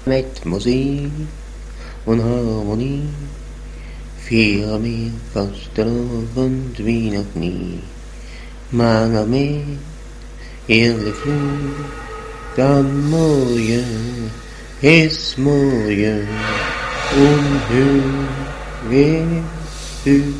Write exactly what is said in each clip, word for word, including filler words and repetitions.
Mit Musik und Harmonie feiern wir Fastelavond wie noch nie. Mal mit ehrlich Flug, dann morgen ist morgen und hör wer hört.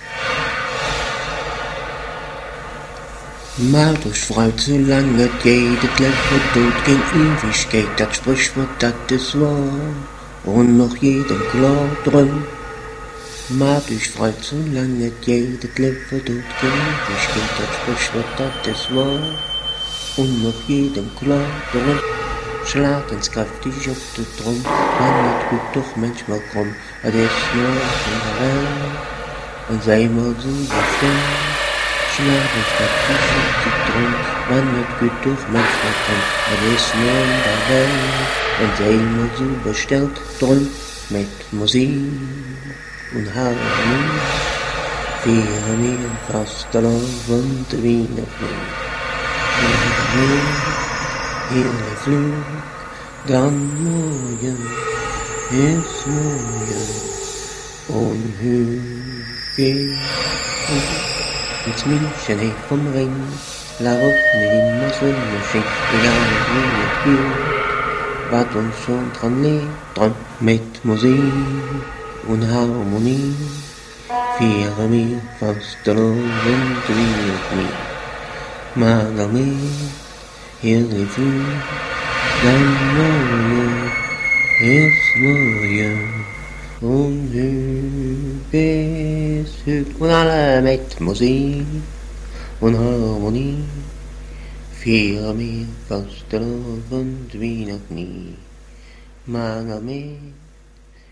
Macht euch Freude, solange jedes Leben tut, kein Ewigkeit, das Sprichwort, das ist wahr, und noch jedem klar drum. Macht euch Freude, solange jedes Leben tut, kein Ewigkeit, das Sprichwort, das ist wahr, und noch jedem klar drum. Schlag ins kräftig auf den Drum, man wird gut doch manchmal krumm, das ist nur in der Welt, und sei mal so befreit. Schlag ins kräftig auf den Drum, man wird gut doch manchmal krumm, das ist nur in der Welt, und sei mal so bestellt drum, mit Musik und Harmonie, feiern wir Fastelavond wie noch nie. Ehrlich Flug, dann morgen ist morgen und hör geht ins München hey vom Ring, la Route immer Sonne schien, egal wie es geht, was uns schon dran liegt, dran mit Musik und Harmonie, feiern wir Fastelavond wie noch nie. Mal mit ehrlich Flug, dann morgen ist morgen und hör bis hört. Und alle mit Musik und Harmonie feiern wir Fastelavond wie noch nie. Mal mit